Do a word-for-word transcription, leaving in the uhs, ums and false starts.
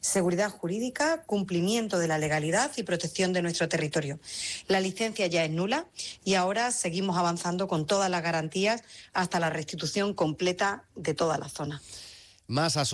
seguridad jurídica, cumplimiento de la legalidad y protección de nuestro territorio. La licencia ya es nula y ahora seguimos avanzando con todas las garantías hasta la restitución completa de toda la zona. Más